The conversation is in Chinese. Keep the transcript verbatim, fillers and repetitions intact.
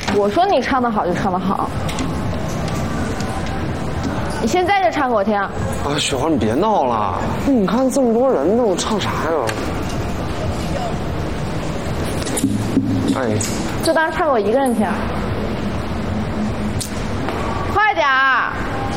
我说你唱得好就唱得好，你现在就唱给我听。 啊，雪花，你别闹了！你看这么多人呢，我唱啥呀？哎， 就当唱给我一个人听。快点儿！